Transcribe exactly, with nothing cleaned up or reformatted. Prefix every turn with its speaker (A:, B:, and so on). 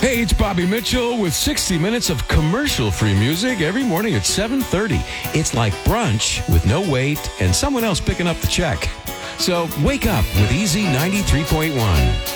A: Hey, it's Bobby Mitchell with sixty minutes of commercial-free music every morning at seven thirty. It's like brunch with no wait and someone else picking up the check. So wake up with Easy ninety-three point one.